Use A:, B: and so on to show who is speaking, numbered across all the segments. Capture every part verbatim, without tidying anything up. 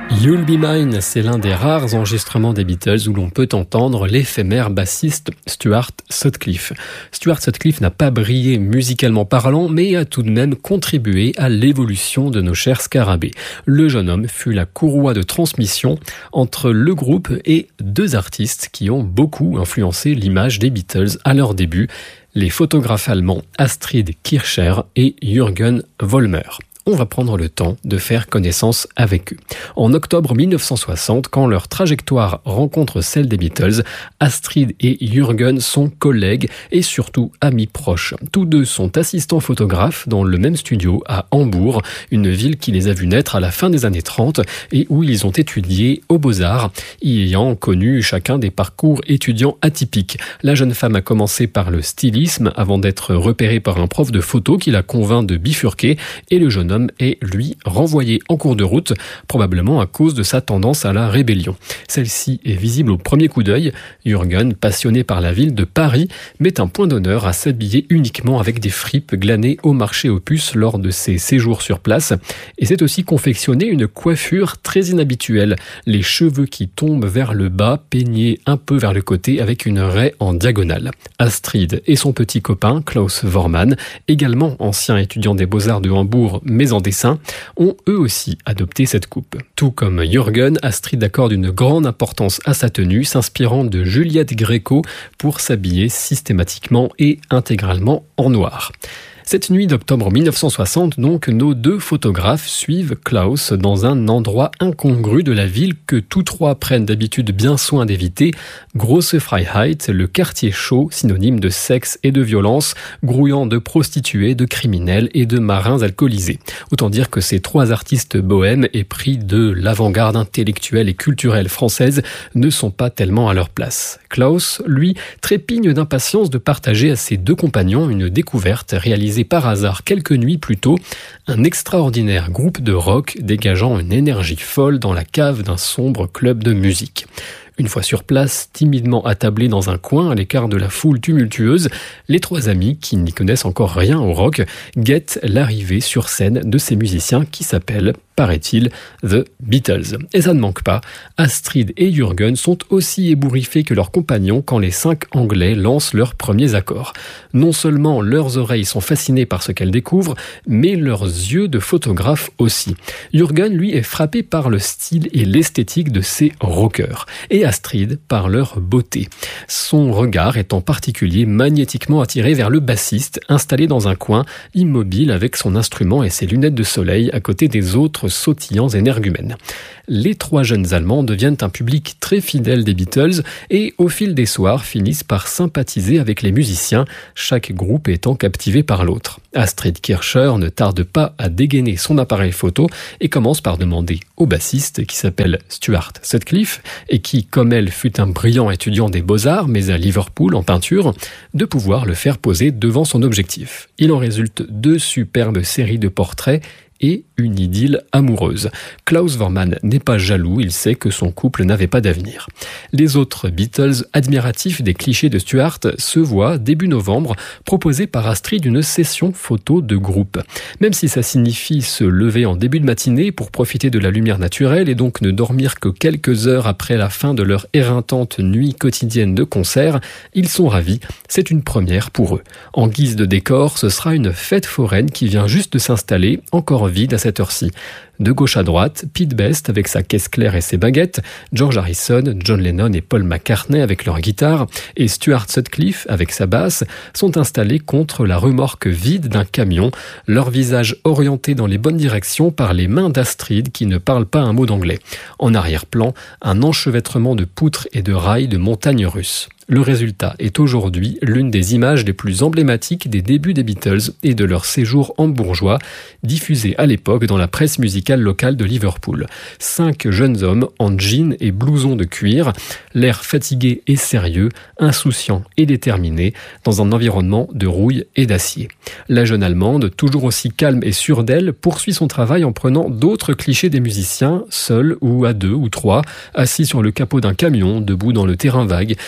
A: You'll Be Mine, c'est l'un des rares enregistrements des Beatles où l'on peut entendre l'éphémère bassiste Stuart Sutcliffe. Stuart Sutcliffe n'a pas brillé musicalement parlant, mais a tout de même contribué à l'évolution de nos chers scarabées. Le jeune homme fut la courroie de transmission entre le groupe et deux artistes qui ont beaucoup influencé l'image des Beatles à leur début, les photographes allemands Astrid Kircher et Jürgen Vollmer. On va prendre le temps de faire connaissance avec eux. En octobre mille neuf cent soixante, quand leur trajectoire rencontre celle des Beatles, Astrid et Jürgen sont collègues et surtout amis proches. Tous deux sont assistants photographes dans le même studio à Hambourg, une ville qui les a vus naître à la fin des années trente et où ils ont étudié aux Beaux-Arts, y ayant connu chacun des parcours étudiants atypiques. La jeune femme a commencé par le stylisme avant d'être repérée par un prof de photo qui la convainc de bifurquer et le jeune homme est, lui, renvoyé en cours de route, probablement à cause de sa tendance à la rébellion. Celle-ci est visible au premier coup d'œil. Jürgen, passionné par la ville de Paris, met un point d'honneur à s'habiller uniquement avec des fripes glanées au marché aux puces lors de ses séjours sur place. Et c'est aussi confectionné une coiffure très inhabituelle. Les cheveux qui tombent vers le bas, peignés un peu vers le côté avec une raie en diagonale. Astrid et son petit copain, Klaus Vormann, également ancien étudiant des Beaux-Arts de Hambourg, mais en dessin, ont eux aussi adopté cette coupe. Tout comme Jürgen, Astrid accorde une grande importance à sa tenue, s'inspirant de Juliette Gréco pour s'habiller systématiquement et intégralement en noir. Cette nuit d'octobre mille neuf cent soixante, donc, nos deux photographes suivent Klaus dans un endroit incongru de la ville que tous trois prennent d'habitude bien soin d'éviter, Grosse Freiheit, le quartier chaud, synonyme de sexe et de violence, grouillant de prostituées, de criminels et de marins alcoolisés. Autant dire que ces trois artistes bohèmes épris de l'avant-garde intellectuelle et culturelle française ne sont pas tellement à leur place. Klaus, lui, trépigne d'impatience de partager à ses deux compagnons une découverte réalisée par hasard quelques nuits plus tôt, un extraordinaire groupe de rock dégageant une énergie folle dans la cave d'un sombre club de musique. Une fois sur place, timidement attablés dans un coin à l'écart de la foule tumultueuse, les trois amis, qui n'y connaissent encore rien au rock, guettent l'arrivée sur scène de ces musiciens qui s'appellent, paraît-il, The Beatles. Et ça ne manque pas, Astrid et Jürgen sont aussi ébouriffés que leurs compagnons quand les cinq Anglais lancent leurs premiers accords. Non seulement leurs oreilles sont fascinées par ce qu'elles découvrent, mais leurs yeux de photographes aussi. Jürgen, lui, est frappé par le style et l'esthétique de ces rockers. Et Astrid par leur beauté. Son regard est en particulier magnétiquement attiré vers le bassiste, installé dans un coin, immobile avec son instrument et ses lunettes de soleil à côté des autres sautillants énergumènes. Les trois jeunes Allemands deviennent un public très fidèle des Beatles et, au fil des soirs, finissent par sympathiser avec les musiciens, chaque groupe étant captivé par l'autre. Astrid Kircher ne tarde pas à dégainer son appareil photo et commence par demander au bassiste, qui s'appelle Stuart Sutcliffe et qui, comme elle, fut un brillant étudiant des Beaux-Arts, mais à Liverpool en peinture, de pouvoir le faire poser devant son objectif. Il en résulte deux superbes séries de portraits et une idylle amoureuse. Klaus Vormann n'est pas jaloux, il sait que son couple n'avait pas d'avenir. Les autres Beatles, admiratifs des clichés de Stuart, se voient, début novembre, proposer par Astrid une session photo de groupe. Même si ça signifie se lever en début de matinée pour profiter de la lumière naturelle et donc ne dormir que quelques heures après la fin de leur éreintante nuit quotidienne de concert, ils sont ravis, c'est une première pour eux. En guise de décor, ce sera une fête foraine qui vient juste de s'installer, encore vide à cette heure-ci. De gauche à droite, Pete Best avec sa caisse claire et ses baguettes, George Harrison, John Lennon et Paul McCartney avec leur guitare et Stuart Sutcliffe avec sa basse sont installés contre la remorque vide d'un camion, leurs visages orientés dans les bonnes directions par les mains d'Astrid qui ne parle pas un mot d'anglais. En arrière-plan, un enchevêtrement de poutres et de rails de montagnes russes. Le résultat est aujourd'hui l'une des images les plus emblématiques des débuts des Beatles et de leur séjour hambourgeois, diffusé à l'époque dans la presse musicale locale de Liverpool. Cinq jeunes hommes en jeans et blousons de cuir, l'air fatigué et sérieux, insouciant et déterminé, dans un environnement de rouille et d'acier. La jeune Allemande, toujours aussi calme et sûre d'elle, poursuit son travail en prenant d'autres clichés des musiciens, seuls ou à deux ou trois, assis sur le capot d'un camion, debout dans le terrain vague, et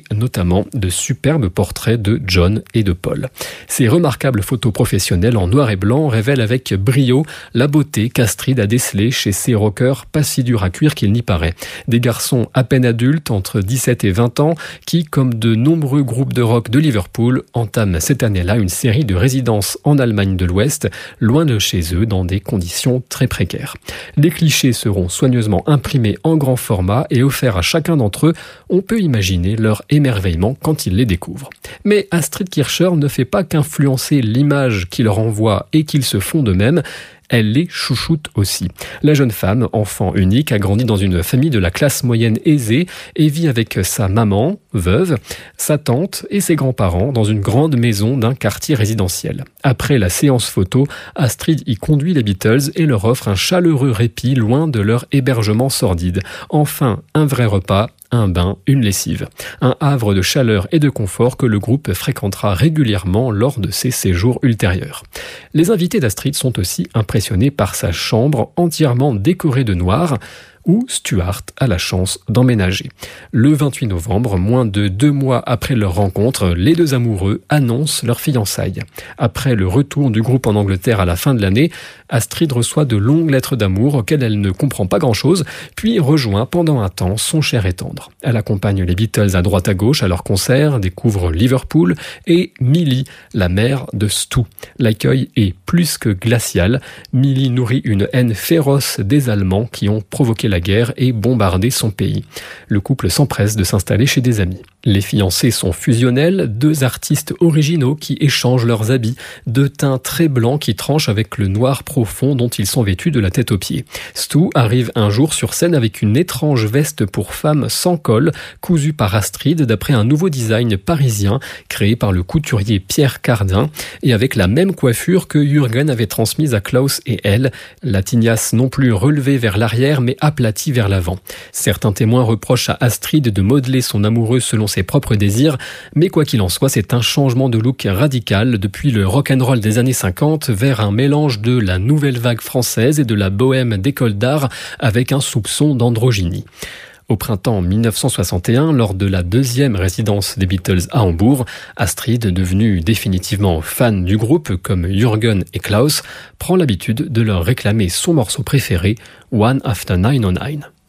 A: notamment de superbes portraits de John et de Paul. Ces remarquables photos professionnelles en noir et blanc révèlent avec brio la beauté qu'Astrid a décelée chez ces rockers pas si durs à cuire qu'il n'y paraît. Des garçons à peine adultes, entre dix-sept et vingt ans, qui, comme de nombreux groupes de rock de Liverpool, entament cette année-là une série de résidences en Allemagne de l'Ouest, loin de chez eux, dans des conditions très précaires. Les clichés seront soigneusement imprimés en grand format et offerts à chacun d'entre eux. On peut imaginer leur émerveillement quand ils les découvrent. Mais Astrid Kircher ne fait pas qu'influencer l'image qu'ils renvoient et qu'ils se font d'eux-mêmes. Elle les chouchoute aussi. La jeune femme, enfant unique, a grandi dans une famille de la classe moyenne aisée et vit avec sa maman, veuve, sa tante et ses grands-parents dans une grande maison d'un quartier résidentiel. Après la séance photo, Astrid y conduit les Beatles et leur offre un chaleureux répit loin de leur hébergement sordide. Enfin, un vrai repas, un bain, une lessive. Un havre de chaleur et de confort que le groupe fréquentera régulièrement lors de ses séjours ultérieurs. Les invités d'Astrid sont aussi impressionnés par sa chambre entièrement décorée de noir, où Stuart a la chance d'emménager. Le vingt-huit novembre, moins de deux mois après leur rencontre, les deux amoureux annoncent leur fiançailles. Après le retour du groupe en Angleterre à la fin de l'année, Astrid reçoit de longues lettres d'amour auxquelles elle ne comprend pas grand-chose, puis rejoint pendant un temps son cher et tendre. Elle accompagne les Beatles à droite à gauche à leurs concerts, découvre Liverpool et Millie, la mère de Stu. L'accueil est plus que glacial. Millie nourrit une haine féroce des Allemands qui ont provoqué la guerre et bombardé son pays. Le couple s'empresse de s'installer chez des amis. Les fiancés sont fusionnels, deux artistes originaux qui échangent leurs habits, deux teints très blancs qui tranchent avec le noir profond dont ils sont vêtus de la tête aux pieds. Stu arrive un jour sur scène avec une étrange veste pour femme sans col, cousue par Astrid d'après un nouveau design parisien créé par le couturier Pierre Cardin et avec la même coiffure que Jürgen avait transmise à Klaus et elle, la tignasse non plus relevée vers l'arrière mais aplatie vers l'avant. Certains témoins reprochent à Astrid de modeler son amoureux selon ses propres désirs, mais quoi qu'il en soit, c'est un changement de look radical depuis le rock'n'roll des années cinquante vers un mélange de la nouvelle vague française et de la bohème d'école d'art avec un soupçon d'androgynie. Au printemps mille neuf cent soixante et un, lors de la deuxième résidence des Beatles à Hambourg, Astrid, devenue définitivement fan du groupe comme Jürgen et Klaus, prend l'habitude de leur réclamer son morceau préféré, One After nine oh nine.